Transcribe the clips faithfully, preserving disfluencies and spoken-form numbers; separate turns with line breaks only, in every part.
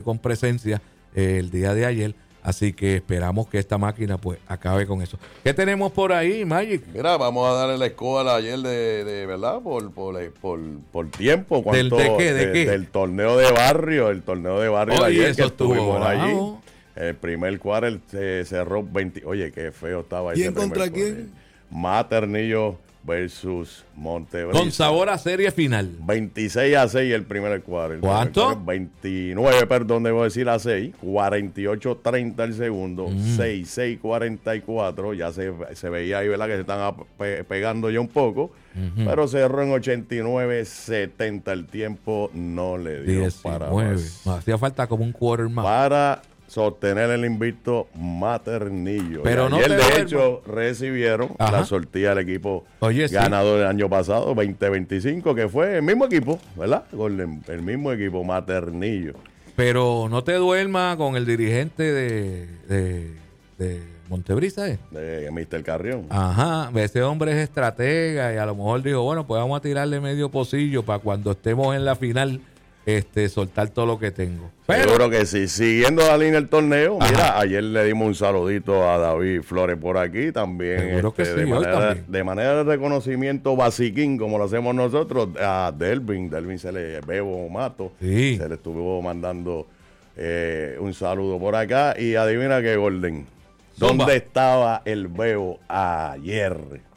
con presencia eh, el día de ayer. Así que esperamos que esta máquina pues acabe con eso. ¿Qué tenemos por ahí, Magic?
Mira, vamos a darle la escoba ayer de, de verdad, por, por, por, por tiempo.
¿Del de qué? ¿De
de,
qué?
Del torneo de barrio, el torneo de barrio
Oye,
ayer
eso
que estuvimos
bravo.
allí. El primer quarter se cerró veinte. Oye, qué feo estaba ese
¿Quién
primer
contra
quarter.
quién?
Maternillo versus Montebrisa.
Con sabor a serie final.
veintiséis a seis el primer quarter.
¿Cuánto?
veintinueve, perdón, debo decir a seis. cuarenta y ocho treinta el segundo.
Mm.
seis seis cuarenta y cuatro. Ya se, se veía ahí, ¿verdad? Que se están pe- pegando ya un poco. Uh-huh. Pero cerró en ochenta y nueve setenta. El tiempo no le dio
diecinueve.
para más.
No, hacía falta como un quarter más.
Para sostener el invicto Maternillo.
Pero
y
no
ayer,
te
de
duermas.
hecho, recibieron
Ajá.
la sortilla del equipo
Oye, sí.
ganador del año pasado, veinte veinticinco, que fue el mismo equipo, ¿verdad? Con el, el mismo equipo, Maternillo.
Pero no te duermas con el dirigente de, de, de Montebrisa, ¿eh?
De mister Carrión.
Ajá, ese hombre es estratega y a lo mejor dijo, bueno, pues vamos a tirarle medio pocillo para cuando estemos en la final este soltar todo lo que tengo. Pero,
seguro que sí. Siguiendo la línea del torneo,
ajá,
mira, ayer le dimos un saludito a David Flores por aquí también.
Seguro que
este,
sí,
de,
hoy
manera,
también.
de manera de reconocimiento basiquín, como lo hacemos nosotros, a Delvin. Delvin se le Bebo Mato.
Sí.
Se le estuvo mandando eh, un saludo por acá. Y adivina qué, Golden.
Zumba.
¿Dónde estaba el Bebo ayer?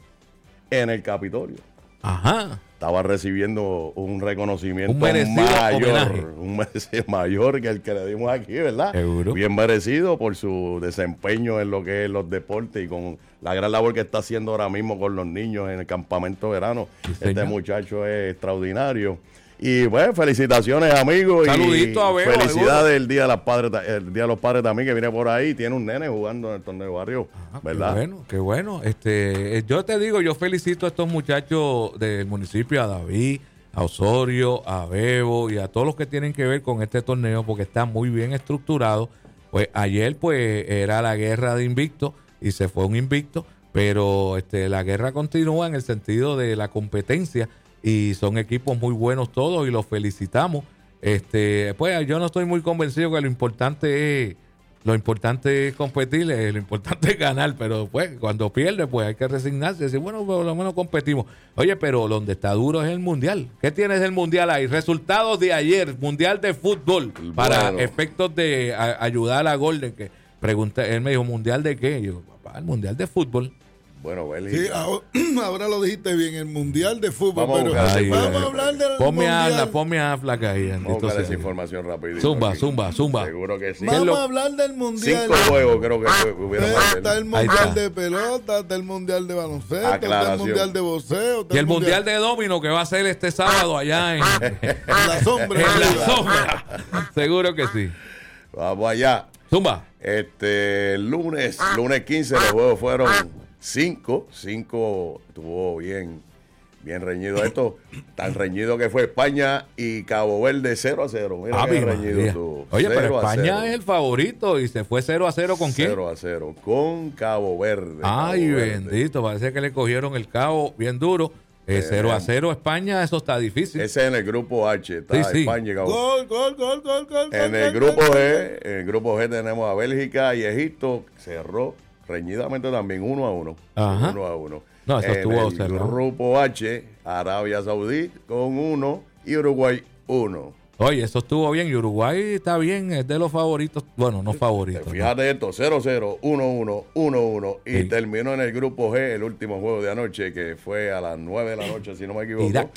En el Capitolio.
ajá,
Estaba recibiendo un reconocimiento
Un merecido homenaje.
mayor, un merecido mayor que el que le dimos aquí, ¿verdad?
Seguro.
Bien merecido por su desempeño en lo que es los deportes y con la gran labor que está haciendo ahora mismo con los niños en el campamento verano.
Sí,
este
señor.
muchacho es extraordinario. Y bueno, felicitaciones, amigos.
Saludito
y
a Bebo,
felicidades el día de las padres, el día de los padres también, que viene por ahí. Tiene un nene jugando en el torneo de barrio,
Ah,
¿verdad?
Qué bueno, qué bueno. Este, eh, yo te digo, yo felicito a estos muchachos del municipio, a David, a Osorio, a Bebo y a todos los que tienen que ver con este torneo porque está muy bien estructurado. Pues ayer pues era la guerra de invicto y se fue un invicto, pero este, la guerra continúa en el sentido de la competencia y son equipos muy buenos todos y los felicitamos. Este, pues yo no estoy muy convencido que lo importante es Lo importante es competir, lo importante es ganar, pero pues cuando pierde pues hay que resignarse y decir, bueno, por lo menos competimos. Oye, pero donde está duro es el Mundial. ¿Qué tienes del Mundial ahí? Resultados de ayer, Mundial de Fútbol,
Bueno.
para efectos de a, ayudar a Golden, que pregunté, él me dijo, ¿Mundial de qué? Y yo, papá, el Mundial de Fútbol.
Bueno, Bélgica.
Sí, ahora, ahora lo dijiste bien, el Mundial de Fútbol.
Vamos a
pero
buscar
Ay,
vamos
ay,
a hablar del
Ponme a
Mundial.
Afla, ponme a Afla que ahí.
Vamos a buscar esa información rapidito.
Zumba,
aquí.
zumba, zumba.
Seguro que sí.
¿Qué es
Vamos
lo-
a hablar del Mundial.
Cinco juegos creo que fue- hubieron
Eh,
ayer.
Está el
Ahí
Mundial
está.
de pelota, está el Mundial de baloncesto, está el
Aclaración.
Mundial de boxeo. está
Y el Mundial de Domino que va a ser este sábado allá en,
en la sombra.
en la
arriba.
sombra. Seguro que sí.
Vamos allá.
Zumba.
Este, el lunes, lunes quince, los juegos fueron cinco. Cinco estuvo bien, bien reñido. Esto, tan reñido que fue España y Cabo Verde cero a cero. Mira
Ah,
qué
mi
reñido
María.
estuvo.
Oye, pero
cero a
España
cero.
es el favorito y se fue cero a cero con quién.
cero a cero. Con Cabo Verde.
Ay,
Cabo Verde.
bendito. Parece que le cogieron el cabo bien duro. Eh, cero a cero España, eso está difícil.
Ese es en el grupo H. Está
Sí, sí.
España y Cabo
Gol, gol, gol, gol, gol.
En
gol,
el
gol,
grupo
gol, gol.
G, en el grupo G tenemos a Bélgica y Egipto. Cerró reñidamente también uno a uno.
Ajá.
Uno a uno.
No, eso
en
estuvo
el
cerrado.
grupo H, Arabia Saudí con uno y Uruguay uno.
Oye, eso estuvo bien. Y Uruguay está bien, es de los favoritos. Bueno, no favoritos. ¿no?
Fíjate esto, cero cero, uno uno, uno uno. Y
Sí.
terminó en el grupo G el último juego de anoche, que fue a las nueve de la noche, si no me equivoco.
Irak.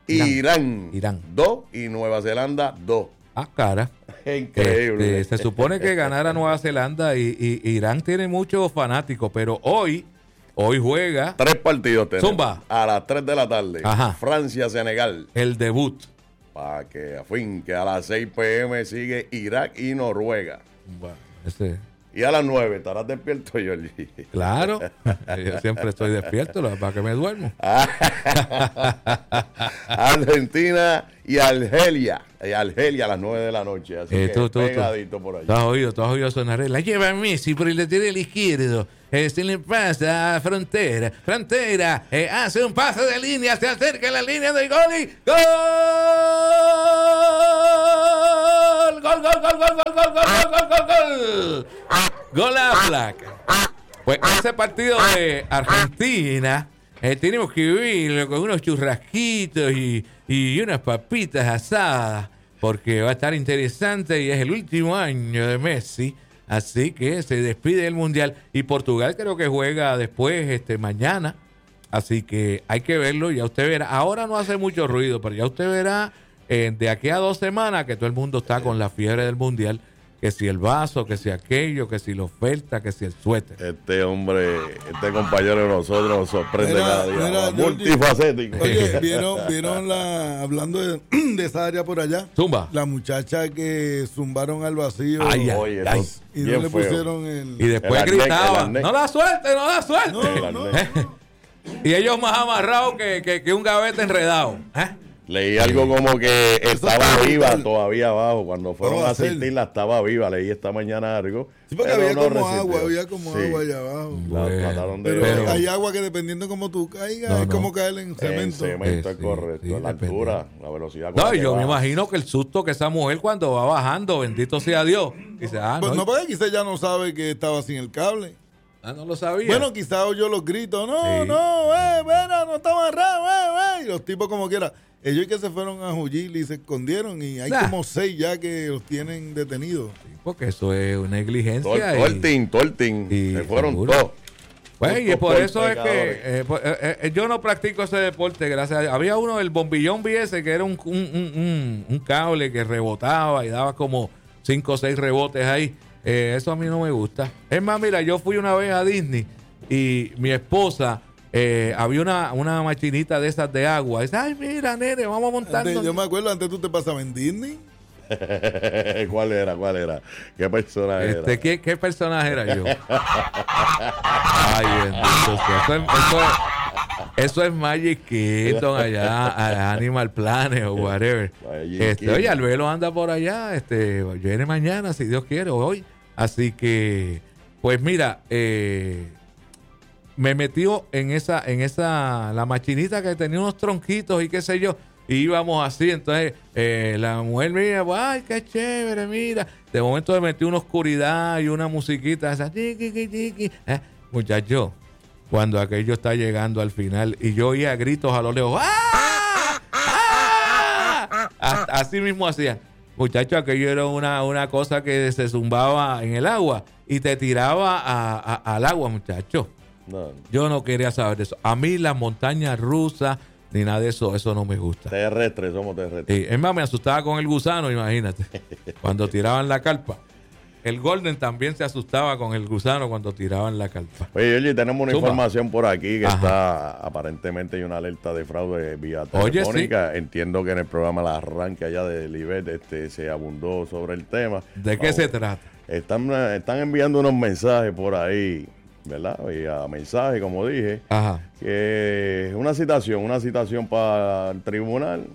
Irán.
Irán.
dos y Nueva Zelanda dos.
Ah, cara.
Increíble.
Este, se supone que ganara Nueva Zelanda y, y Irán tiene muchos fanáticos, pero hoy, hoy juega
Tres partidos tenemos.
Zumba.
A las tres de la tarde.
Ajá.
Francia-Senegal.
el debut.
Para que a fin, que a las seis p.m. sigue Irak y Noruega.
Bueno, ese,
Y a las nueve estarás despierto, Jordi.
claro, yo siempre estoy despierto, lo- para que me duermo.
Argentina y Argelia. Y Argelia a las nueve de la noche. Así
Eh,
que
tú, tú, tú.
pegadito por allá.
Tú has oído, tú has oído sonar. La lleva Messi por el lateral izquierdo. Eh, se le pasa a Frontera. Frontera eh, hace un pase de línea, se acerca a la línea de gol y ¡gol! gol, gol, gol, gol, gol, gol, gol, gol, gol, gol. Gol a Black. Pues ese partido de Argentina eh, tenemos que vivirlo con unos churrasquitos y, y unas papitas asadas, porque va a estar interesante y es el último año de Messi. Así que se despide del Mundial. Y Portugal creo que juega después, este, mañana. Así que hay que verlo, ya usted verá. Ahora no hace mucho ruido, pero ya usted verá eh, de aquí a dos semanas que todo el mundo está con la fiebre del Mundial. Que si el vaso, que si aquello, que si la oferta, que si el suéter.
Este hombre, este compañero de nosotros nos sorprende
Mira,
cada día.
mira,
Multifacético.
Oye, ¿vieron, vieron la, hablando de, de esa área por allá?
Zumba.
La muchacha que zumbaron al vacío.
Ay, ay,
Oye,
ay.
eso
Y no
bien
le
feo.
pusieron el...
Y después
El arnés,
gritaban,
el arnés.
no la suelte, no la suelte.
No, no,
El
no.
Y ellos más amarrados que, que, que un gavete enredado. ¿Eh?
Leí algo como que estaba
está
viva
brutal.
todavía abajo. Cuando fueron
¿Cómo
a
hacer?
asistirla, estaba viva. Leí esta mañana algo.
Sí, porque
pero
había
no
como
resistió.
agua, había como
Sí.
agua allá abajo.
La
Bueno,
trataron de...
Pero,
Pero-
hay agua que dependiendo cómo tú caigas,
No,
es
no.
como caer en
En
cemento.
cemento es
Sí,
correcto.
sí,
la
depende.
altura, la velocidad. con
No,
la
y
que
yo me
baja.
imagino que el susto que esa mujer cuando va bajando, bendito sea Dios, dice, ah,
Pues
no,
no, porque quizás ya no sabe que estaba sin el cable.
ah, no lo sabía.
Bueno, quizás oyó los gritos. No,
Sí.
no, eh, bueno, no está amarrado, eh, eh. Y los tipos como quiera. Ellos que se fueron a huir y se escondieron y hay
Nah.
como seis ya que los tienen detenidos.
porque eso es una negligencia.
Todo, todo el
y-
team, todo el team.
y
Se fueron
seguro.
todos.
Pues, y
Todos
por
por
eso es que
pecadores.
eh, pues, eh, eh, yo no practico ese deporte, gracias a Dios. Había uno, el bombillón V S, que era un, un, un, un- un cable que rebotaba y daba como cinco o seis rebotes ahí. Eh, eso a mí no me gusta. Es más, mira, yo fui una vez a Disney y mi esposa, eh, había una, una machinita de esas de agua. Dice, ay, mira, nene, vamos a montarnos.
Antes, yo me acuerdo, antes tú te pasabas en Disney.
¿Cuál era? ¿Cuál era? ¿Qué persona
Este,
era?
¿qué, ¿Qué personaje era yo? Ay, bendito sea. Eso es, eso es, eso es Magic Kingdom allá, a Animal Planet o whatever.
Magic
Este,
Kingdom.
oye, Albelo anda por allá, este, viene mañana, si Dios quiere, o hoy. Así que, pues mira, eh, me metió en esa, en esa, la machinita que tenía unos tronquitos y qué sé yo, y íbamos así, entonces eh, la mujer mía, ay, qué chévere, mira, de momento me metió una oscuridad y una musiquita, esa, tiqui, tiqui, tiqui. Eh, muchacho, cuando aquello está llegando al final, y yo oía gritos a lo lejos, ¡ah! ¡Ah! Hasta- así mismo hacían. Muchacho, aquello era una, una cosa que se zumbaba en el agua y te tiraba a- a- al agua, muchacho.
No,
Yo no quería saber de eso. A mí las montañas rusas ni nada de eso, eso no me gusta.
terrestres, somos terrestres.
Y, es más, me asustaba con el gusano, imagínate. Cuando tiraban la carpa. El Golden también se asustaba con el gusano cuando tiraban la carpa.
Oye, oye, tenemos una
Zumba.
información por aquí que
Ajá.
está, aparentemente hay una alerta de fraude vía
Oye,
telefónica. Entiendo que en el programa La Arranque allá de Libet este, se abundó sobre el tema.
¿De qué
Vamos,
se trata?
Están, están enviando unos mensajes por ahí, ¿verdad? Vía mensaje, como dije,
Ajá.
que es una citación, una citación para el tribunal.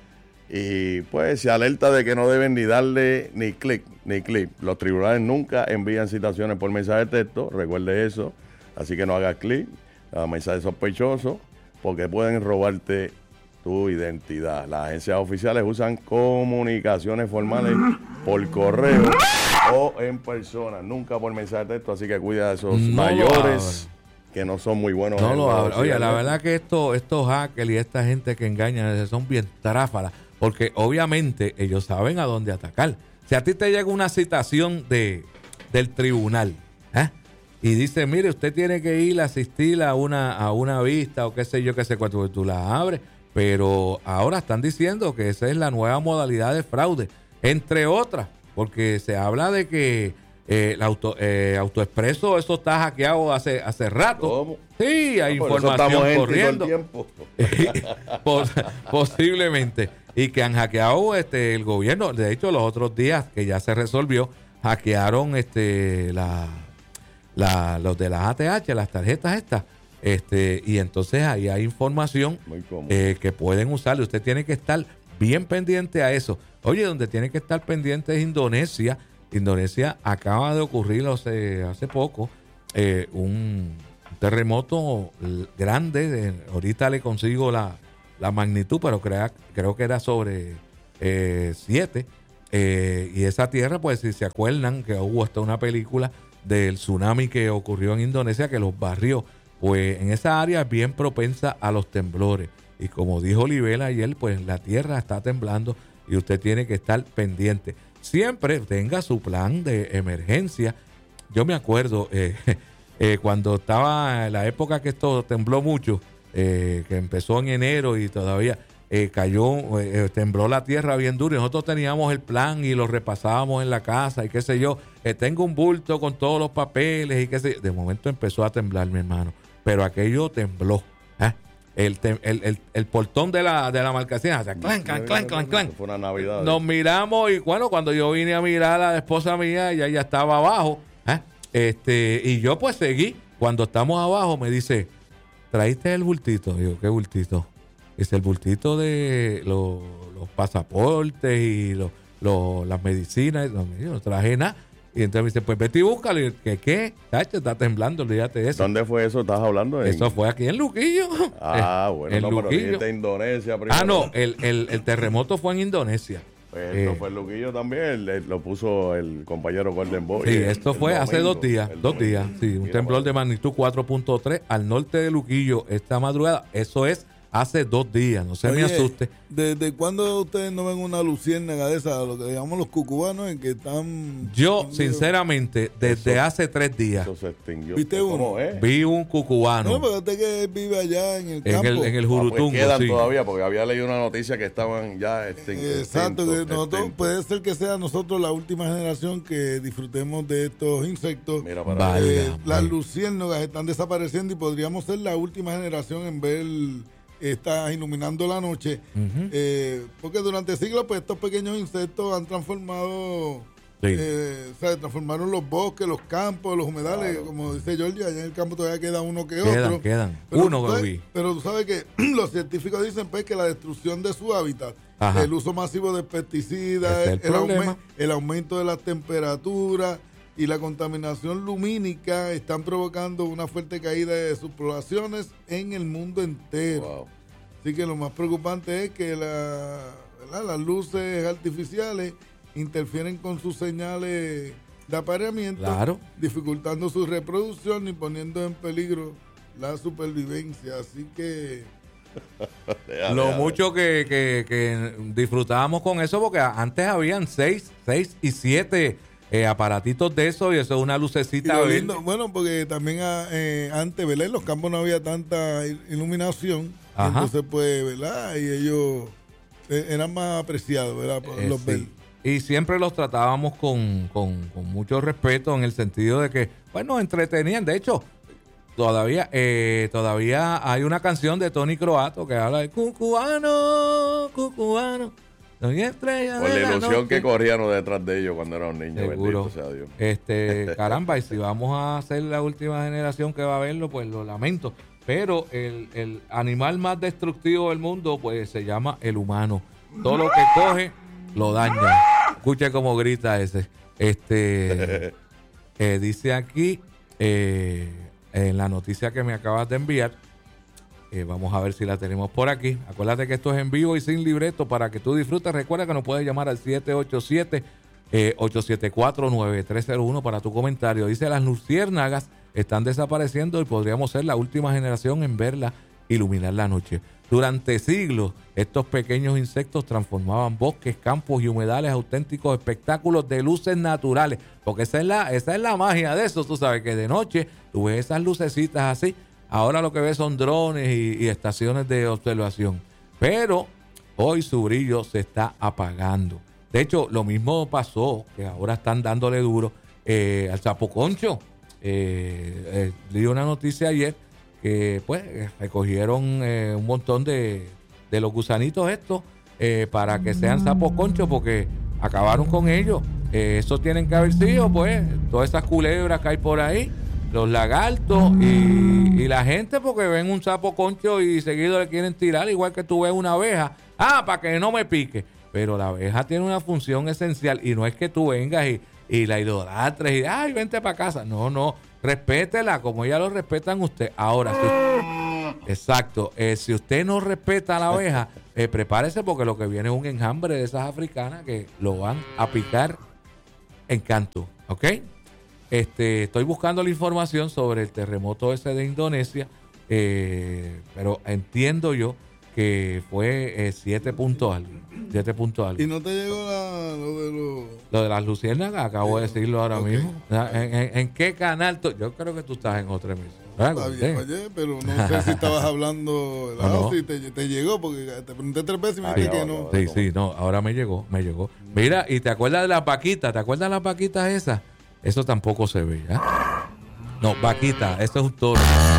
Y pues se alerta de que no deben ni darle ni clic, ni clic. Los tribunales nunca envían citaciones por mensaje de texto, recuerde eso. Así que no hagas clic a mensajes sospechosos porque pueden robarte tu identidad. Las agencias oficiales usan comunicaciones formales por correo o en persona, nunca por mensaje de texto. Así que cuida de esos
No lo
mayores que no son muy buenos.
No
en
lo
las
habla. Oye, la
sociedades.
verdad que esto, estos hackers y esta gente que engañan son bien tráfalas, porque obviamente ellos saben a dónde atacar. Si a ti te llega una citación de, del tribunal, ¿eh? Y dice, mire, usted tiene que ir a asistir a una, a una vista o qué sé yo, qué sé cuánto, tú la abres, pero ahora están diciendo que esa es la nueva modalidad de fraude, entre otras, porque se habla de que eh, el auto, eh, AutoExpreso, eso está hackeado hace, hace rato.
¿Cómo?
Sí, hay
No, por eso estamos
información
gente
corriendo.
todo el tiempo.
Pos- posiblemente. Y que han hackeado este el gobierno. De hecho, los otros días que ya se resolvió, hackearon este la, la los de las A T H, las tarjetas estas. Este, y entonces ahí hay información
Muy cómodo.
eh, que pueden usar. Usted tiene que estar bien pendiente a eso. Oye, donde tiene que estar pendiente es Indonesia. Indonesia acaba de ocurrir hace, hace poco eh, un terremoto l- grande. De, ahorita le consigo la, la magnitud, pero crea, creo que era sobre siete. Eh, y esa tierra, pues si se acuerdan que hubo hasta una película del tsunami que ocurrió en Indonesia que los barrió, pues en esa área es bien propensa a los temblores. Y como dijo Oliver ayer, pues la tierra está temblando y usted tiene que estar pendiente. Siempre tenga su plan de emergencia. Yo me acuerdo eh, eh, cuando estaba en la época que esto tembló mucho, eh, que empezó en enero y todavía eh, cayó, eh, tembló la tierra bien duro y nosotros teníamos el plan y lo repasábamos en la casa y qué sé yo. Eh, tengo un bulto con todos los papeles y qué sé yo. De momento empezó a temblar, mi hermano, pero aquello tembló. ¿eh? El, el, el, el portón de la, de la marcación, o sea, clan, clan, clan, clan, clan.
Fue una Navidad.
Nos miramos y bueno, cuando yo vine a mirar a la esposa mía, ella ya estaba abajo. ¿eh? Este, y yo pues seguí. Cuando estamos abajo me dice, ¿traíste el bultito? Digo, ¿qué bultito? Dice, el bultito de los, los pasaportes y los, los, las medicinas. No, yo no traje nada. Y entonces me dice, pues vete y búscalo. Y, ¿qué? ¿Qué? Tacho, está temblando, olvídate de eso.
¿Dónde fue eso? ¿Estás hablando? En...
Eso fue aquí en Luquillo.
Ah, bueno,
en
no,
Luquillo.
pero dijiste Indonesia primero.
Ah, no, el, el, el terremoto fue en Indonesia.
Pues
eh,
esto fue en Luquillo también, el, el, lo puso el compañero Golden Boy.
Sí,
el,
esto
el
fue
domingo,
hace dos días,
el
dos
domingo.
días, sí, un
Mira,
temblor
bueno.
de magnitud cuatro punto tres al norte de Luquillo esta madrugada. Eso es hace dos días, no se
Oye,
me asuste.
¿Desde cuándo ustedes no ven una luciérnaga de esa, lo que llamamos los cucubanos, en que están...
Yo, sinceramente, desde
Eso-
hace tres días
Eso se extinguió.
¿Viste
¿Cómo
uno?
es?
vi un
No,
cucubano
pero usted que vive allá en el
en
campo.
el, en el
Ah, pues
Jurutungo.
quedan
sí.
todavía, porque había leído una noticia que estaban ya extin-
Exacto,
extintos,
que nosotros,
extintos.
puede ser que sea nosotros la última generación que disfrutemos de estos insectos.
Mira para
Vale.
Eh,
Válgame.
las luciérnagas están desapareciendo y podríamos ser la última generación en ver estas iluminando la noche.
Ujú.
Eh, porque durante siglos pues estos pequeños insectos han transformado,
Sí.
eh, o sea, transformaron los bosques, los campos, los humedales,
Claro.
como dice Georgie, allá en el campo todavía queda uno que
Quedan,
otro.
quedan.
Pero
Uno
tú
que
sabes-
vi.
Pero tú sabes que los científicos dicen pues que la destrucción de su hábitat,
Ajá.
el uso masivo de pesticidas,
Ese es el
el,
problema.
aumen- el aumento de las temperaturas y la contaminación lumínica están provocando una fuerte caída de sus poblaciones en el mundo entero.
Wow.
Así que lo más preocupante es que la, ¿verdad? las luces artificiales interfieren con sus señales de apareamiento,
Claro.
dificultando su reproducción y poniendo en peligro la supervivencia. Así que
Deja,
Lo
deja.
mucho que, que, que disfrutábamos con eso, porque antes habían seis, seis y siete eh, aparatitos de eso y eso es una
y
lucecita
lo
verde.
lindo, bueno, porque también ah, eh, antes, ¿verdad? En los campos no había tanta il- iluminación.
Ajá.
Entonces, pues, ¿verdad? Y ellos eh, eran más apreciados, ¿verdad? Por
Eh,
los
sí.
ver.
Y siempre los tratábamos con, con, con mucho respeto en el sentido de que, bueno, entretenían. De hecho, todavía eh, todavía hay una canción de Tony Croato que habla de cucubano, cucubano, soy estrella
Por
de
la
la
ilusión
noche.
que corríamos detrás de ellos cuando eran niños,
Seguro.
bendito sea Dios.
Este, caramba, y si vamos a ser la última generación que va a verlo, pues lo lamento. Pero el, el animal más destructivo del mundo, pues se llama el humano. Todo lo que coge, lo daña. Escuche cómo grita ese. Este, eh, dice aquí, eh, en la noticia que me acabas de enviar, eh, vamos a ver si la tenemos por aquí. Acuérdate que esto es en vivo y sin libreto para que tú disfrutes. Recuerda que nos puedes llamar al siete ocho siete, ocho siete cuatro, nueve tres cero uno para tu comentario. Dice, las luciérnagas están desapareciendo y podríamos ser la última generación en verla iluminar la noche. Durante siglos, estos pequeños insectos transformaban bosques, campos y humedales, auténticos espectáculos de luces naturales. Porque esa es la, esa es la magia de eso. Tú sabes que de noche tú ves esas lucecitas así. Ahora lo que ves son drones y, y estaciones de observación. Pero hoy su brillo se está apagando. De hecho, lo mismo pasó, que ahora están dándole duro eh, al sapoconcho. Eh, eh, leí una noticia ayer que pues eh, recogieron eh, un montón de, de los gusanitos estos eh, para que sean sapos conchos porque acabaron con ellos. Eh, eso tienen que haber sido pues todas esas culebras que hay por ahí, los lagartos y, y la gente porque ven un sapo concho y seguido le quieren tirar, igual que tú ves una abeja. Ah, para que no me pique. Pero la abeja tiene una función esencial y no es que tú vengas y, y la idolatres y ay, vente para casa. No, no, respétela como ya lo respetan usted. Ahora, si, Exacto. Eh, si usted no respeta a la abeja, eh, prepárese porque lo que viene es un enjambre de esas africanas que lo van a picar en canto. ¿Ok? Este, estoy buscando la información sobre el terremoto ese de Indonesia, eh, pero entiendo yo que fue eh, siete puntos algo. siete puntos algo.
¿Y no te llegó la, lo de los...
Lo de las luciérnagas, acabo de decirlo ahora
Ok.
mismo. O sea, ¿En, en, en qué canal? tú- Yo creo que tú estás en otra emisión.
Está bien, oye, pero no sé si estabas hablando, ¿verdad?
No, no.
Si te, te llegó, porque te pregunté tres veces y me
Ay,
dijiste que
no,
no.
no.
Sí, sí, no, ahora me llegó, me llegó. Mira, y te acuerdas de las vaquitas, ¿te acuerdas de las vaquitas esas? Eso tampoco se ve, ¿ah? No, vaquita, eso es un toro.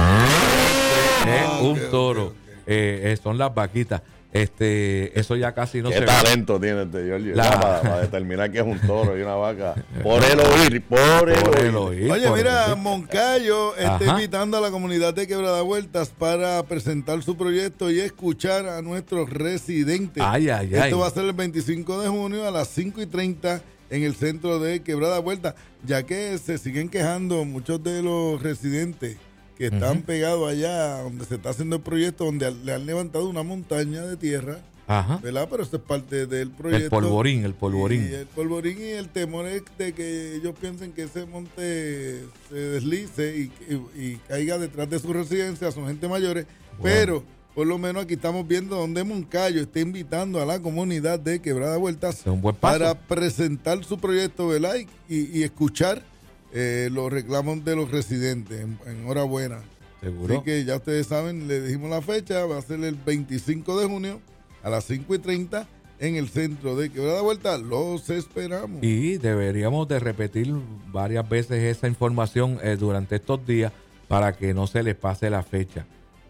Es
Ah,
un
ok,
toro.
ok, ok.
Eh, eh, son las vaquitas. Este, eso ya casi no
Qué
se ve.
talento tiene este Giorgio,
La-
¿verdad? para, para determinar que es un toro y una vaca. Por el oír, por el
Por
oír.
el oír,
Oye,
por
mira,
el oír.
Moncayo está
Ajá.
invitando a la comunidad de Quebrada Vueltas para presentar su proyecto y escuchar a nuestros residentes.
Ay, ay,
Esto
ay.
va a ser el veinticinco de junio a las cinco y treinta en el centro de Quebrada Vueltas, ya que se siguen quejando muchos de los residentes que están
Ujú.
pegados allá donde se está haciendo el proyecto, donde le han levantado una montaña de tierra,
Ajá.
¿verdad? Pero eso es parte del proyecto.
El polvorín, el polvorín.
Y el polvorín y el temor es de que ellos piensen que ese monte se deslice y, y- y caiga detrás de su residencia, son gente mayores.
Bueno.
Pero por lo menos aquí estamos viendo donde Moncayo está invitando a la comunidad de Quebrada Vueltas
Es un buen paso.
para presentar su proyecto, ¿verdad? Y, y- y escuchar eh, los reclamos de los residentes. En- Enhorabuena.
Seguro.
Así que ya ustedes saben, le dijimos la fecha, va a ser el veinticinco de junio a las cinco y treinta en el centro de Quebrada Vuelta. Los esperamos.
Y deberíamos de repetir varias veces esa información eh, durante estos días para que no se les pase la fecha.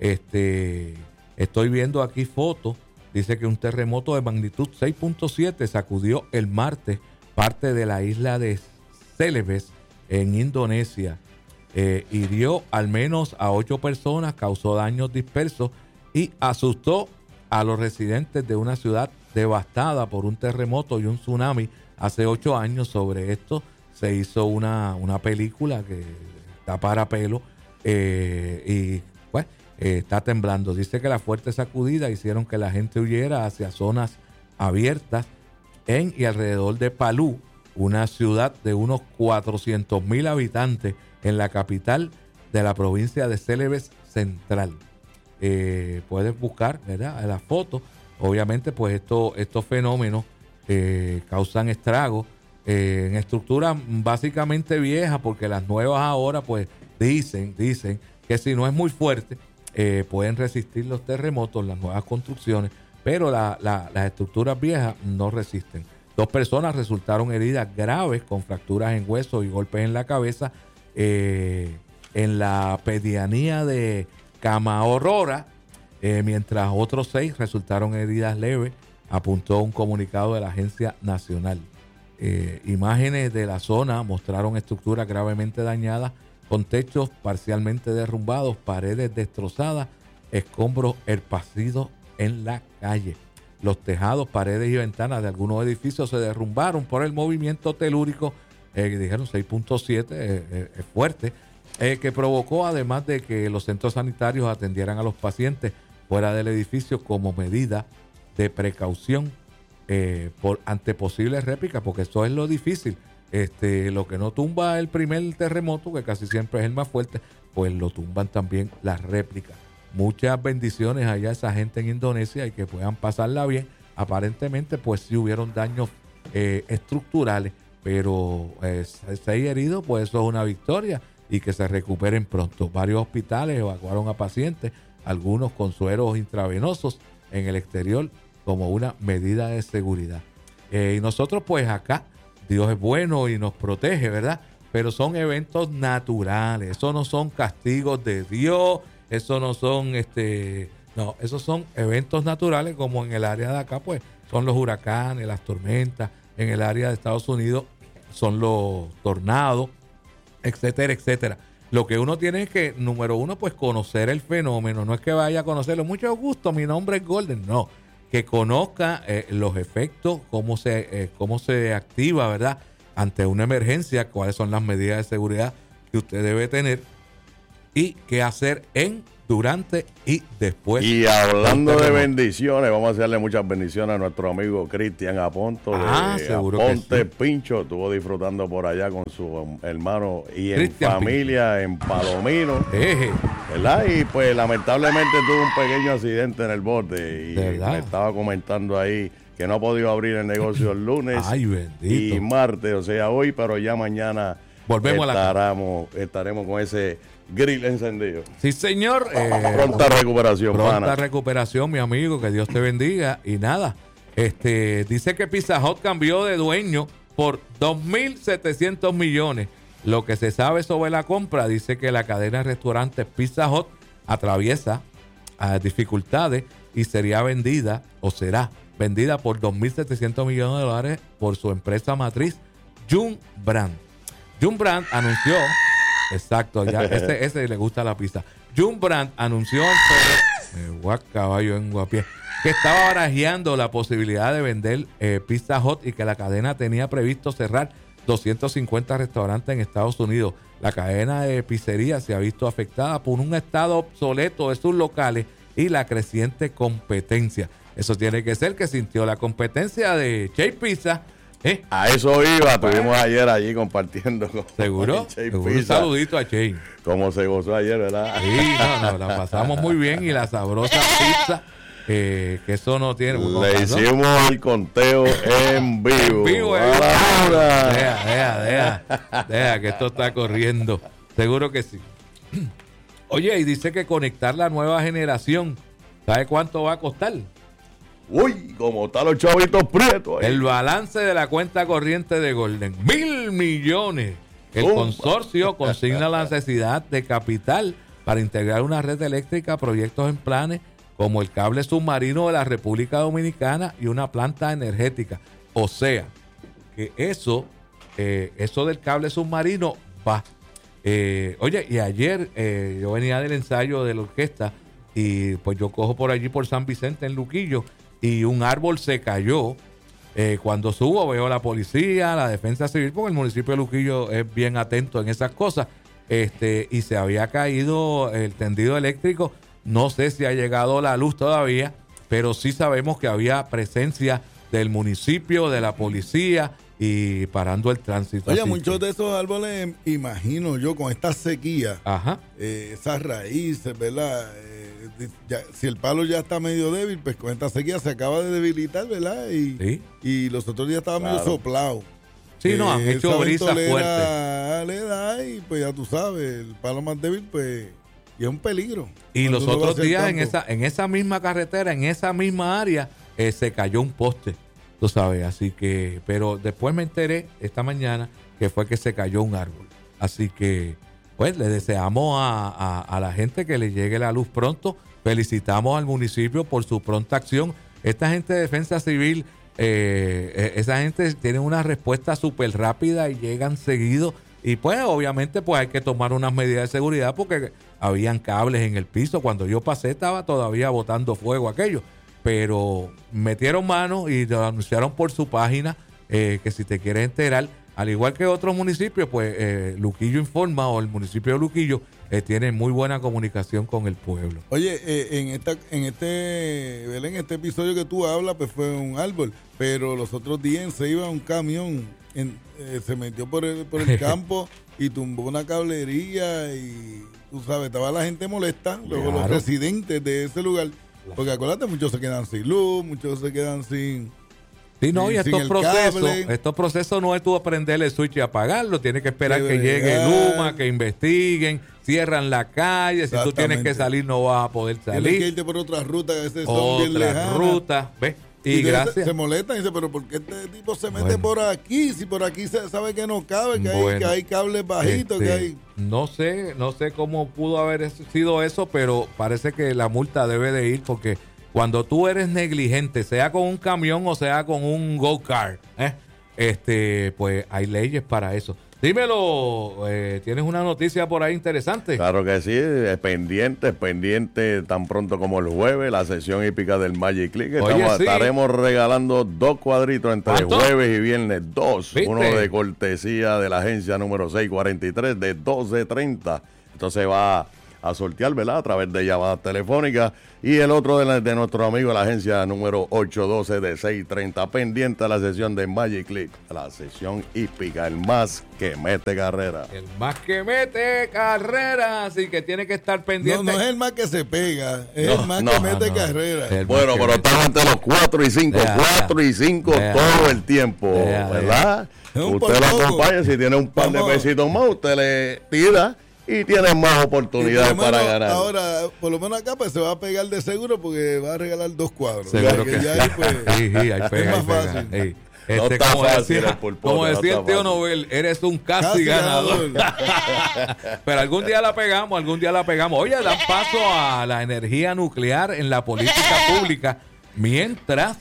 Este, estoy viendo aquí fotos. Dice que un terremoto de magnitud seis punto siete sacudió el martes parte de la isla de Celebes en Indonesia. Eh, hirió al menos a ocho personas, causó daños dispersos y asustó a los residentes de una ciudad devastada por un terremoto y un tsunami hace ocho años. Sobre esto se hizo una, una película que está para pelo eh, y pues eh, está temblando. Dice que las fuertes sacudidas hicieron que la gente huyera hacia zonas abiertas en y alrededor de Palu, una ciudad de unos cuatrocientos mil habitantes en la capital de la provincia de Celebes Central. Eh, puedes buscar, ¿verdad?, las fotos. Obviamente, pues esto, estos fenómenos eh, causan estragos eh, en estructuras básicamente viejas, porque las nuevas ahora, pues dicen, dicen que si no es muy fuerte, eh, pueden resistir los terremotos, las nuevas construcciones, pero la- la- las estructuras viejas no resisten. Dos personas resultaron heridas graves con fracturas en huesos y golpes en la cabeza eh, en la pedianía de Camahorrora, eh, mientras otros seis resultaron heridas leves, apuntó un comunicado de la Agencia Nacional. Eh, imágenes de la zona mostraron estructuras gravemente dañadas con techos parcialmente derrumbados, paredes destrozadas, escombros esparcidos en la calle. Los tejados, paredes y ventanas de algunos edificios se derrumbaron por el movimiento telúrico, eh, que dijeron seis punto siete, eh, eh, es fuerte, eh, que provocó además de que los centros sanitarios atendieran a los pacientes fuera del edificio como medida de precaución eh, por, ante posibles réplicas, porque eso es lo difícil. Este, lo que no tumba el primer terremoto, que casi siempre es el más fuerte, pues lo tumban también las réplicas. Muchas bendiciones allá a esa gente en Indonesia y que puedan pasarla bien. Aparentemente, pues sí hubieron daños eh, estructurales, pero eh, seis heridos, pues eso es una victoria y que se recuperen pronto. Varios hospitales evacuaron a pacientes, algunos con sueros intravenosos en el exterior como una medida de seguridad. Eh, y nosotros pues acá, Dios es bueno y nos protege, ¿verdad? Pero son eventos naturales, eso no son castigos de Dios, eso no son, este, no, esos son eventos naturales como en el área de acá, pues son los huracanes, las tormentas, en el área de Estados Unidos son los tornados, etcétera, etcétera. Lo que uno tiene es que, número uno, pues conocer el fenómeno, no es que vaya a conocerlo, mucho gusto, mi nombre es Golden, no, que conozca eh, los efectos, cómo se, eh, cómo se activa, ¿verdad?, ante una emergencia, cuáles son las medidas de seguridad que usted debe tener y qué hacer en, durante y después.
Y hablando de bendiciones, vamos a hacerle muchas bendiciones a nuestro amigo Cristian Aponto.
Ah,
de
seguro
Aponte
que sí.
Pincho. Estuvo disfrutando por allá con su hermano y en
Cristian
familia en Palomino.
Eje.
¿Verdad? Y pues lamentablemente tuvo un pequeño accidente en el borde. Y
¿verdad?
me estaba comentando ahí que no ha podido abrir el negocio el lunes
Ay, bendito.
y martes, o sea, hoy, pero ya mañana
Volvemos a la casa.
estaremos, estaremos con ese grill encendido.
Sí, señor. Eh,
Pronta recuperación,
Pronta
pana.
recuperación, mi amigo, que Dios te bendiga. Y nada, este dice que Pizza Hut cambió de dueño por dos mil setecientos millones. Lo que se sabe sobre la compra, dice que la cadena de restaurantes Pizza Hut atraviesa uh, dificultades y sería vendida, o será vendida por dos mil setecientos millones de dólares por su empresa matriz, Yum Brand. Yum Brand anunció, exacto, ya ese, ese le gusta la pizza. Yum Brand anunció en eh, guac, caballo en guapié, que estaba barajeando la posibilidad de vender eh, Pizza Hut y que la cadena tenía previsto cerrar doscientos cincuenta restaurantes en Estados Unidos. La cadena de pizzerías se ha visto afectada por un estado obsoleto de sus locales y la creciente competencia. Eso tiene que ser que sintió la competencia de Che Pizza. ¿eh?
A eso iba, estuvimos ayer allí compartiendo con
¿Seguro?
Che
Seguro. Un
Pizza.
saludito a Che.
Como se gozó ayer, ¿verdad?
Sí, no, no, la pasamos muy bien y la sabrosa pizza, eh, que eso no tiene.
Le hicimos el conteo en vivo.
En vivo, eh.
A la hora.
Deja, deja, deja, deja, que esto está corriendo. Seguro que sí. Oye, y dice que conectar la nueva generación, ¿sabe cuánto va a costar?
Uy, como están los chavitos prietos ahí.
El balance de la cuenta corriente de Golden, mil millones. El
Zumba.
consorcio consigna la necesidad de capital para integrar una red eléctrica a proyectos en planes como el cable submarino de la República Dominicana y una planta energética. O sea, que eso, eh, eso del cable submarino va. Eh, oye, y ayer eh, yo venía del ensayo de la orquesta y pues yo cojo por allí por San Vicente en Luquillo y un árbol se cayó. Eh, cuando subo veo a la policía, la defensa civil, porque el municipio de Luquillo es bien atento en esas cosas, este, y se había caído el tendido eléctrico. No sé si ha llegado la luz todavía, pero sí sabemos que había presencia del municipio, de la policía y parando el tránsito.
Oye,
Así
muchos
que-
de esos árboles, imagino yo, con esta sequía,
Ajá.
eh, esas raíces, ¿verdad? Eh, ya- si el palo ya está medio débil, pues con esta sequía se acaba de debilitar, ¿verdad? Y,
Sí.
y los otros días estaba
Claro.
medio soplado.
Sí, no, han
Eh,
hecho
esa
brisas
ventolera le da y pues ya tú sabes, el palo más débil, pues, y es un peligro.
Y
Cuando
los
uno va
otros
hacia el
días en
campo.
esa, en esa misma carretera, en esa misma área, eh, se cayó un poste, tú sabes, así que, pero después me enteré esta mañana que fue que se cayó un árbol. Así que, pues, le deseamos a, a- a la gente que le llegue la luz pronto. Felicitamos al municipio por su pronta acción. Esta gente de Defensa Civil, eh, eh, esa gente tiene una respuesta súper rápida y llegan seguido. Y pues obviamente pues hay que tomar unas medidas de seguridad porque habían cables en el piso. Cuando yo pasé estaba todavía botando fuego aquello. Pero metieron mano y lo anunciaron por su página, eh, que si te quieres enterar, al igual que otros municipios, pues eh, Luquillo Informa o el municipio de Luquillo eh, tiene muy buena comunicación con el pueblo.
Oye, eh, en esta, en este, Belén, este episodio que tú hablas, pues fue un árbol, pero los otros días se iba un camión, en- eh, se metió por el, por el campo y tumbó una cablería y tú sabes, estaba la gente molesta, luego los
Claro.
residentes de ese lugar, porque acuérdate, muchos se quedan sin luz, muchos se quedan sin...
Sí, no,
Sí,
y
sin
estos
el
procesos,
cable.
estos procesos no es tú aprender el switch y apagarlo, tienes que esperar
Que
que llegue
bregar.
Luma, que investiguen, cierran la calle, si tú tienes que
Exactamente.
salir no vas a poder
Tienes que
salir,
irte por otras rutas, que a veces son bien
otra
lejanas.
ruta, ¿ves? Y,
Y, de-
gracias.
Se molestan y dicen, pero ¿por qué este tipo se mete
Bueno.
por aquí? Si por aquí se sabe que no cabe, que, hay,
Bueno.
que hay cables bajitos,
Este,
que hay...
No sé, no sé cómo pudo haber sido eso, pero parece que la multa debe de ir porque cuando tú eres negligente, sea con un camión o sea con un go-kart, ¿eh? este, pues hay leyes para eso. Dímelo, eh, ¿tienes una noticia por ahí interesante?
Claro que sí, es pendiente, es pendiente tan pronto como el jueves, la sesión hípica del Magic Click.
Oye,
Estamos-
sí.
Estaremos regalando dos cuadritos entre
¿Cuánto?
jueves y viernes, dos.
¿Viste?
Uno de cortesía de la agencia número seiscientos cuarenta y tres de doce treinta. Entonces va a sortear, ¿verdad? A través de llamadas telefónicas. Y el otro de, la, de nuestro amigo, la agencia número ocho uno dos de seiscientos treinta, pendiente a la sesión de Magic Click, la sesión hípica, el más que mete carrera.
El más que mete carrera, así que tiene que estar pendiente.
No, no es el más que se pega, es
No,
el más
no,
que mete
no.
carrera.
El
Bueno,
más que
pero
mete.
estamos entre los cuatro y cinco,
Deja,
cuatro y cinco
deja,
todo
deja.
el tiempo,
Deja,
¿verdad?
Es un
Usted
por
lo
poco.
acompaña, si tiene un par de
Vamos.
pesitos más, usted le tira y tiene más
Y
oportunidades
por lo
para
menos
ganar.
ahora, por lo menos acá, pues se va a pegar de seguro porque va a regalar dos cuadros.
Seguro
O sea,
que
ya
sí.
ahí, pues,
Sí, sí, ahí pega,
es
ahí
más
pega.
fácil.
Sí.
No
Este,
está
como
fácil
decía,
el pulpote,
como
no
decía
está
el tío
fácil.
Nobel, eres un casi,
Casi
ganador.
ganador.
Pero algún día la pegamos, algún día la pegamos. Oye, dan paso a la energía nuclear en la política pública mientras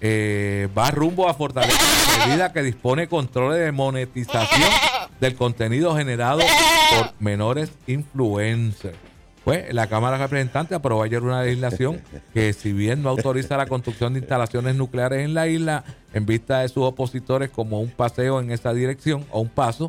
eh, va rumbo a fortalecer la medida que dispone controles de monetización del contenido generado por menores influencers. Pues la Cámara de Representantes aprobó ayer una legislación que, si bien no autoriza la construcción de instalaciones nucleares en la isla, en vista de sus opositores como un paseo en esa dirección o un paso,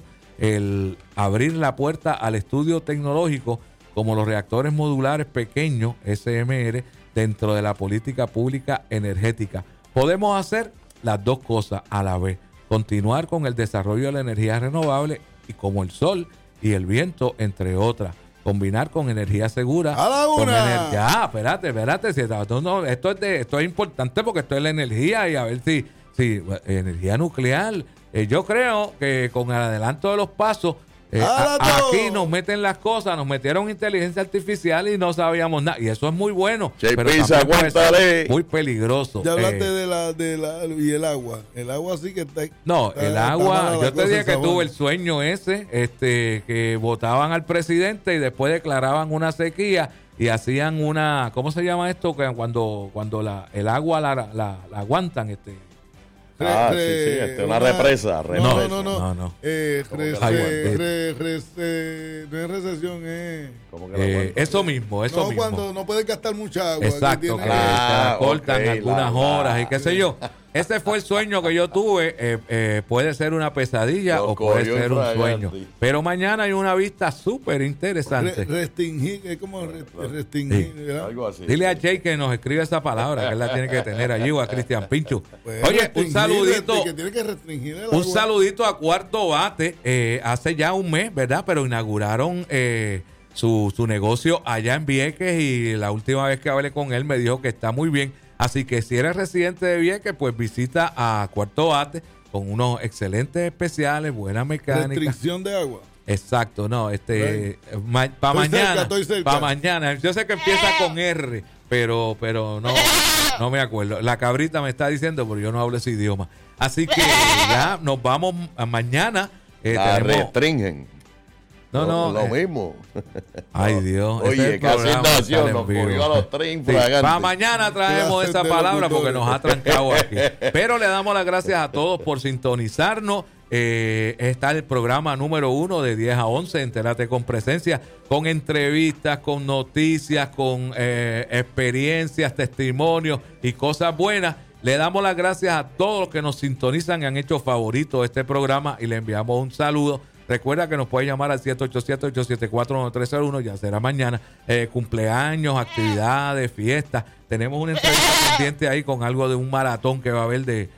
el abrir la puerta al estudio tecnológico como los reactores modulares pequeños, S M R, dentro de la política pública energética. Podemos hacer las dos cosas a la vez: continuar con el desarrollo de la energía renovable, y como el sol y el viento, entre otras. Combinar con energía segura.
¡A la
con
una!
ener- Ya, espérate, espérate. Si, no, no, esto, es de, esto es importante porque esto es la energía, y a ver si, si energía nuclear. Eh, yo creo que con el adelanto de los pasos, eh, a-
¡Hala todo!
aquí nos meten las cosas, nos metieron inteligencia artificial y no sabíamos nada. Y eso es muy bueno.
Che,
pero
Pizza,
también puede ser
aguántale.
muy peligroso.
Ya hablaste
Eh,
de la, de la, y el agua. El agua sí que está.
No,
está-
el
está
agua,
mala la
yo te
cosa,
dije
el
que
sabor.
tuve el sueño ese, este, que votaban al presidente y después declaraban una sequía y hacían una, ¿cómo se llama esto? Que cuando, cuando la, el agua la, la, la aguantan, este.
Re-
Ah,
re-
sí, sí, este, una represa,
No,
represa.
no, no.
No, no.
Eh,
¿Cómo que
re-
la
Ay,
re-
guante.
re- re- eh, no es recesión, es.
¿Cómo que la
Eh,
aguanta?
eso mismo, eso
no,
mismo.
cuando no puedes gastar mucha agua.
Exacto,
que
que
tiene-
Ah,
te la cortan
ok,
algunas
la- la-
horas y qué sé yo. Ese fue el sueño que yo tuve. Eh, eh, puede ser una pesadilla
Lo
o puede
cogió
ser un
infragante.
sueño. Pero mañana hay una vista súper
Re-
interesante.
restringir, es como re- restringir, ¿verdad?
Algo así.
Dile a Jay que nos escribe esa palabra, que él la tiene que tener allí, o a Cristian Pincho.
Pues
Oye, un
restringir,
saludito.
Que tiene que restringir el
Un
agua.
saludito a Cuarto Bate. Eh, hace ya un mes, ¿verdad? Pero inauguraron eh, su, su negocio allá en Vieques, y la última vez que hablé con él me dijo que está muy bien. Así que si eres residente de Vieques, pues visita a Cuarto Bate con unos excelentes especiales, buena mecánica.
Restricción de agua.
Exacto, no, este, para
Estoy
mañana,
cerca, estoy cerca.
para mañana. Yo sé que empieza con R, pero, pero no, no me acuerdo. La cabrita me está diciendo, pero yo no hablo ese idioma. Así que ya nos vamos a mañana. Eh,
La
tenemos-
restringen.
no, no.
Lo
eh,
mismo.
ay, Dios. ese es
Oye,
el
casi
programa,
nació,
sale en
nos
vivo.
cogió a los tres
Sí,
infragantes.
para mañana traemos
Clases
esa
de
palabra porque
locutores.
nos ha trancado aquí. Pero le damos las gracias a todos por sintonizarnos. Eh, está el programa número uno de diez a once, Entérate con Presencia, con entrevistas, con noticias, con eh, experiencias, testimonios y cosas buenas. Le damos las gracias a todos los que nos sintonizan y han hecho favorito de este programa, y le enviamos un saludo. Recuerda que nos puede llamar al siete ocho siete, ocho siete cuatro, nueve tres cero uno, ya será mañana. Eh, cumpleaños, actividades, fiestas. Tenemos una entrevista pendiente ahí con algo de un maratón que va a haber de,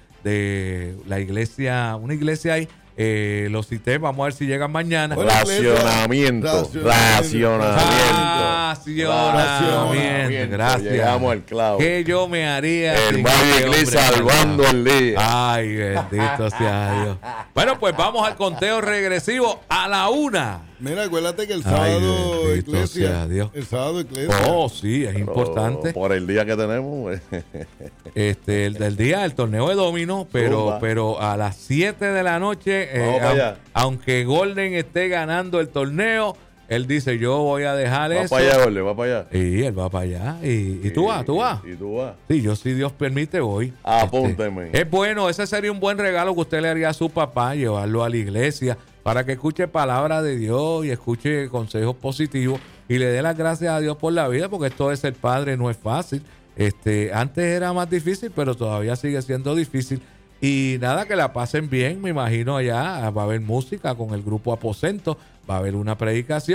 de la iglesia, una iglesia ahí. Eh, lo cité, vamos a ver si llegan mañana.
Bueno,
Racionamiento.
Racionamiento.
Racionamiento.
Racionamiento. Gracias.
Llegamos al clavo.
¿Qué yo me haría?
El
sin
Magic
este
Click
hombre,
salvando
hermano?
el día.
Ay, bendito sea Dios. Bueno, pues vamos al conteo regresivo a la una.
Mira, acuérdate que el
Ay,
sábado
bendito
Iglesia.
sea Dios.
El sábado Iglesia.
Oh, sí, es
Pero
importante.
Por el día que tenemos.
Este, el del día del torneo de domino, pero,
Zumba.
pero a las siete de la noche, eh,
Vamos para
aun-
allá.
aunque Golden esté ganando el torneo, él dice, yo voy a dejar
Va
eso.
para allá, Jorge, va para allá.
Y él va para allá. Y, y tú vas, tú vas.
Y, y tú vas.
Sí, yo si Dios permite voy.
Apúnteme.
Este, es bueno, ese sería un buen regalo que usted le haría a su papá, llevarlo a la iglesia para que escuche palabra de Dios y escuche consejos positivos y le dé las gracias a Dios por la vida, porque esto de ser padre no es fácil. Este, antes era más difícil, pero todavía sigue siendo difícil. Y nada, que la pasen bien, me imagino allá va a haber música con el grupo Aposento, va a haber una predicación.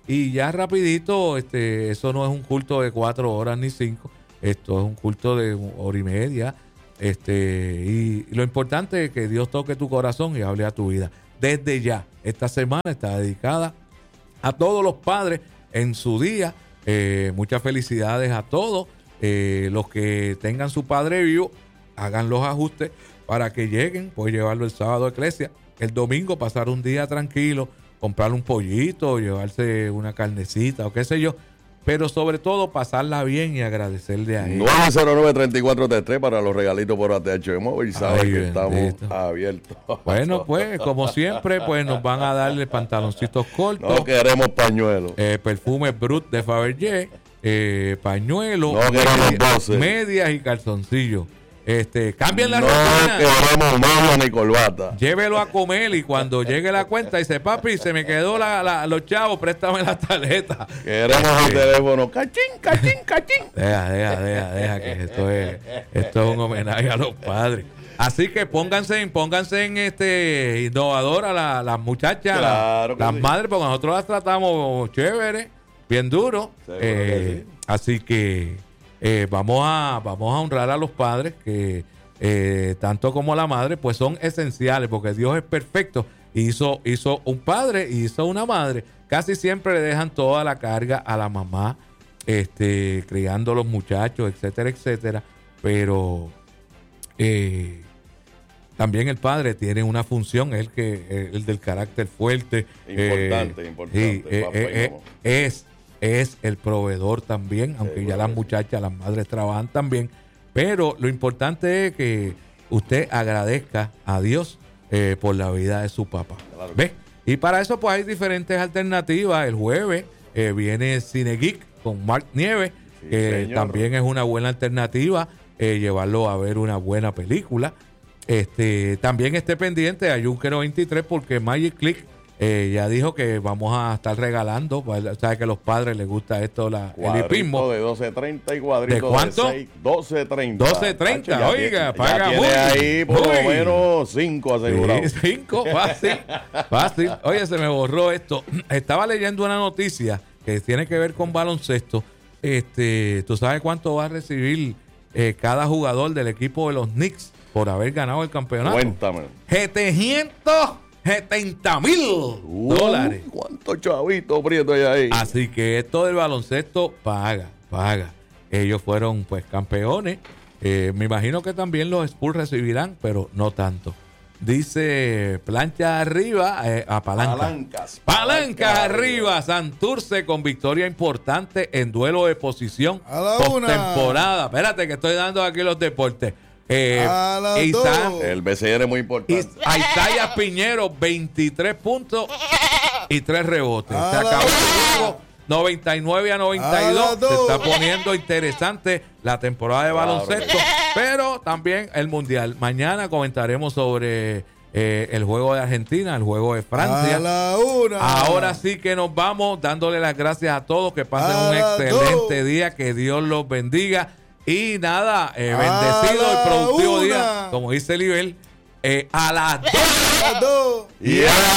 Y ya rapidito, este, eso no es un culto de cuatro horas ni cinco, esto es un culto de una hora y media. Este, y, y lo importante es que Dios toque tu corazón y hable a tu vida. Desde ya, esta semana está dedicada a todos los padres en su día. Eh, muchas felicidades a todos. Eh, los que tengan su padre vivo, hagan los ajustes para que lleguen. Pueden llevarlo el sábado a iglesia, el domingo pasar un día tranquilo, comprar un pollito, llevarse una carnecita o qué sé yo. Pero sobre todo pasarla bien y agradecerle a él.
nueve cero nueve, tres cuatro tres tres para los regalitos por A T H móvil. Sabes que estamos abiertos.
Bueno, pues, como siempre, pues nos van a darle pantaloncitos cortos.
No queremos pañuelos.
Eh, perfume Brut de Fabergé, eh, pañuelos,
no
medias, medias y calzoncillos. Este, cambien la
no
rutina.
No queremos mano ni corbata.
Llévelo a comer y cuando llegue la cuenta dice, papi, se me quedó la, la, los chavos, préstame la tarjeta.
Queremos el teléfono. Cachín, cachín, cachín.
Deja, deja, deja, deja, que esto es, esto es un homenaje a los padres. Así que pónganse en, pónganse en este innovador a la, las muchachas,
claro
la, las
sí.
madres, porque nosotros las tratamos chévere, bien duro. Eh, sí. Así que Eh, vamos a vamos a honrar a los padres que eh, tanto como la madre pues son esenciales, porque Dios es perfecto. Hizo, hizo un padre y hizo una madre. Casi siempre le dejan toda la carga a la mamá, este, criando los muchachos, etcétera, etcétera. Pero eh, también el padre tiene una función, el que el del carácter fuerte.
Importante,
eh,
importante.
Sí, eh, eh, eh, es es el proveedor también, aunque sí, ya bueno, las muchachas, las madres trabajan también. Pero lo importante es que usted agradezca a Dios eh, por la vida de su papá. Claro. ¿Ves? Y para eso pues hay diferentes alternativas. El jueves eh, viene Cine Geek con Mark Nieves, sí, que señor. También es una buena alternativa, eh, llevarlo a ver una buena película. Este, también esté pendiente a Junquero veintitrés, porque Magic Click Eh, ya dijo que vamos a estar regalando, o sea que a los padres les gusta esto, la, el hipismo.
De doce treinta y cuadrito
¿de cuánto?
De doce treinta.
doce treinta, Pacho, oiga,
tiene,
paga
muy. ahí por muy. Lo menos cinco asegurados.
Sí, cinco, fácil, fácil. Oye, se me borró esto. Estaba leyendo una noticia que tiene que ver con baloncesto. Este, ¿tú sabes cuánto va a recibir eh, cada jugador del equipo de los Knicks por haber ganado el campeonato?
Cuéntame.
setecientos setenta mil
uh,
dólares.
¿Cuántos chavitos prietos hay ahí?
Así que esto del baloncesto paga, paga. Ellos fueron pues campeones. Eh, me imagino que también los Spurs recibirán, pero no tanto. Dice plancha arriba, eh, a palanca.
Palancas.
Palancas arriba. arriba. Santurce con victoria importante en duelo de posición postemporada. Espérate que estoy dando aquí los deportes. Eh, Isa,
el B C N es muy importante.
Isaiah Piñero, veintitrés puntos y tres rebotes. Se acabó el juego noventa y nueve a noventa y dos. Se está poniendo interesante la temporada de baloncesto, pero también el mundial. Mañana comentaremos sobre eh, el juego de Argentina, el juego de Francia.
A la una.
Ahora sí que nos vamos dándole las gracias a todos. Que pasen a un excelente dos. día. Que Dios los bendiga. Y nada, eh, bendecido y productivo una. día, como dice Libel, eh, a las dos.
A las dos.
Y a